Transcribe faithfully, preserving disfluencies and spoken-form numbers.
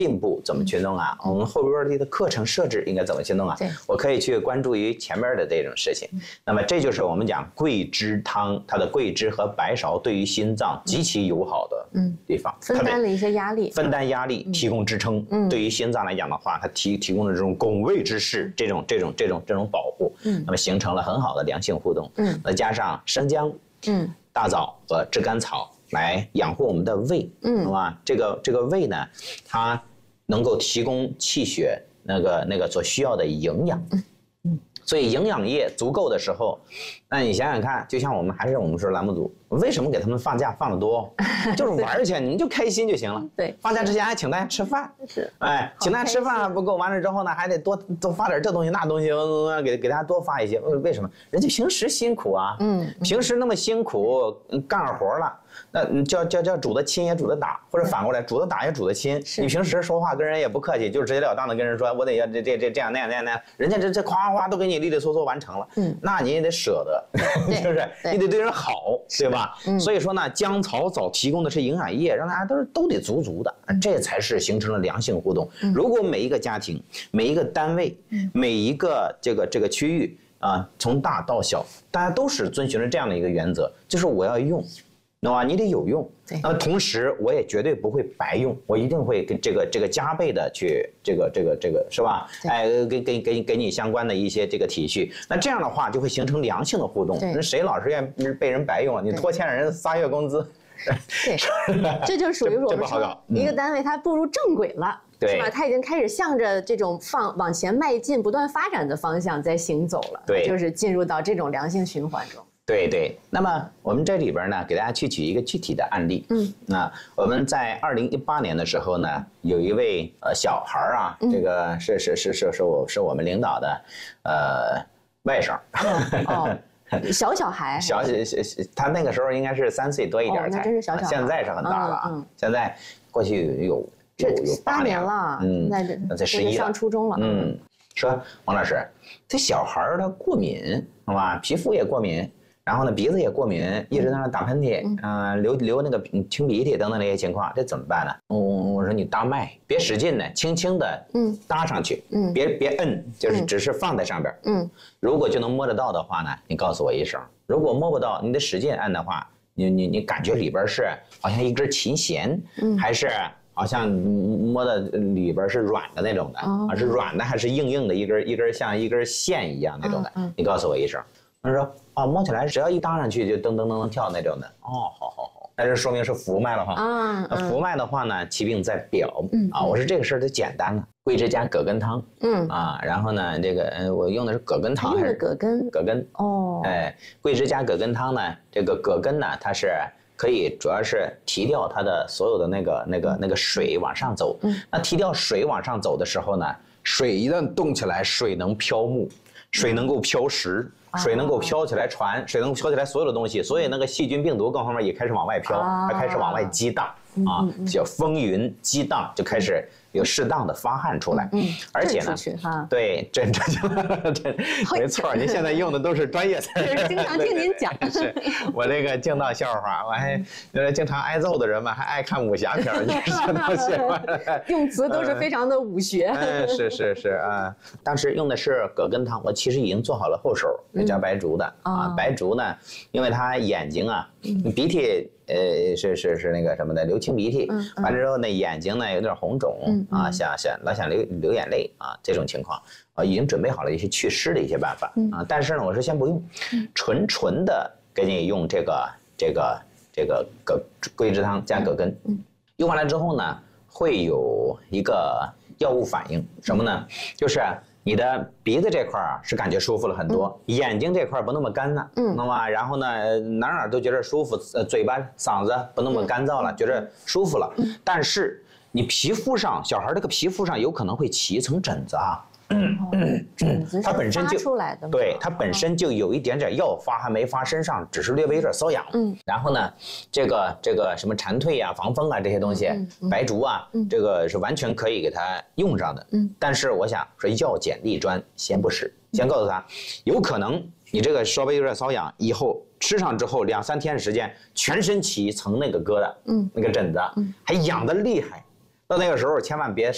进步怎么去弄啊？我们后边的课程设置应该怎么去弄啊？我可以去关注于前面的这种事情。那么这就是我们讲桂枝汤，它的桂枝和白芍对于心脏极其友好的地方， 分担了一些压力， 分担压力，提供支撑。嗯，对于心脏来讲的话，它提提供了这种拱卫之势，这种这种这种这种保护。嗯，那么形成了很好的良性互动。嗯，再加上生姜、嗯、大枣和炙甘草来养护我们的胃。嗯，是吧？这个这个胃呢，它能够提供气血那个那个所需要的营养。嗯。所以营养液足够的时候，那你想想看，就像我们还是我们说栏目组，为什么给他们放假放得多？就是玩去，你们就开心就行了。对，放假之前还请大家吃饭，是，哎，请大家吃饭还不够，完了之后呢，还得多多发点这东西那东西，给给大家多发一些。为什么？人家平时辛苦啊，嗯，平时那么辛苦干活了。那叫叫叫煮的亲也煮的打，或者反过来煮的打也煮的亲。你平时说话跟人也不客气，就直截了当的跟人说，我得要这这这这样那样那样那样，人家这这夸夸夸都给你利利索索完成了，嗯，那你也得舍得，是不是？你得对人好，对吧？所以说呢，姜草枣提供的是营养液，让大家都是都得足足的，这才是形成了良性互动。如果每一个家庭、每一个单位、每一个这个这个区域啊，从大到小，大家都是遵循着这样的一个原则，就是我要用。那么你得有用，那同时我也绝对不会白用，我一定会跟这个这个加倍的去这个这个这个是吧？哎，给给给给你相关的一些这个体恤，那这样的话就会形成良性的互动。那谁老是愿意被人白用啊？你拖欠人仨月工资， 对，这就属于我们说一个单位它步入正轨了。是吧？它已经开始向着这种放往前迈进、不断发展的方向在行走了，对，就是进入到这种良性循环中。 对对，那么我们这里边呢，给大家去举一个具体的案例。嗯，那我们在二零一八年的时候呢，有一位呃小孩啊，嗯、这个是是是是是我是我们领导的呃外甥。 哦。小小孩， 小他那个时候应该是三岁多一点才， 那真是小小孩， 现在是很大了啊。嗯，现在过去有有有八年了，嗯， 那才十一了， 上初中了。 嗯，说王老师，这小孩他过敏，好吧，皮肤也过敏。然后呢，鼻子也过敏，一直在那打喷嚏，嗯、呃，流流那个清鼻涕等等那些情况，这怎么办呢？我我说你搭脉，别使劲的，轻轻的，嗯，搭上去，嗯，别别摁，就是只是放在上边，嗯，如果就能摸得到的话呢，你告诉我一声；如果摸不到，你得使劲按的话，你你你感觉里边是好像一根琴弦，嗯，还是好像摸的里边是软的那种的，啊、哦，是软的还是硬硬的一根一根像一根线一样那种的，嗯嗯、你告诉我一声。他说啊，摸起来只要一搭上去就噔噔噔噔跳那种的。哦，好好好，那这说明是浮脉了哈。啊，那浮脉的话呢，其病在表。嗯啊，我说这个事儿就简单了，桂枝加葛根汤。嗯啊，然后呢，这个呃，我用的是葛根汤还是葛根？ 葛根。哦，哎，桂枝加葛根汤呢，这个葛根呢，它是可以主要是提掉它的所有的那个那个那个水往上走。嗯，那提掉水往上走的时候呢，水一旦动起来，水能漂木，水能够漂石。水能够飘起来船，水能够飘起来所有的东西，所以那个细菌病毒各方面也开始往外飘，它开始往外激荡啊，叫风云激荡，就开始有适当的发汗出来。嗯，而且呢，对，震出去了，这没错，您现在用的都是专业词， 是经常听您讲。 是我这个净道笑话，我还呃经常挨揍的人嘛，还爱看武侠片，就是净道笑话， 用词都是非常的武学。 嗯，是是是啊，当时用的是葛根汤，我其实已经做好了后手。加白术的啊，白术呢，因为他眼睛啊，鼻涕呃是是是那个什么的，流清鼻涕，完了之后呢，眼睛呢有点红肿啊，想想老想流流眼泪啊，这种情况啊，已经准备好了一些祛湿的一些办法啊，但是呢，我说先不用，纯纯的给你用这个这个这个葛桂枝汤加葛根，用完了之后呢，会有一个药物反应，什么呢？就是。你的鼻子这块啊是感觉舒服了很多，嗯、眼睛这块不那么干了，嗯，那么然后呢哪哪都觉得舒服，呃，嘴巴嗓子不那么干燥了，嗯、觉得舒服了。嗯、但是你皮肤上，小孩这个皮肤上有可能会起一层疹子啊。 嗯嗯，疹子它本身就出来的， 对，它本身就有一点点药发还没发身上，只是略微有点瘙痒。嗯，然后呢，这个这个什么蝉蜕啊、防风啊这些东西，白术啊，这个是完全可以给它用上的。嗯，但是我想说药碱利专先不使，先告诉他，有可能你这个稍微有点瘙痒，以后吃上之后两三天的时间，全身起一层那个疙瘩，嗯，那个疹子，还痒得厉害。到那个时候千万别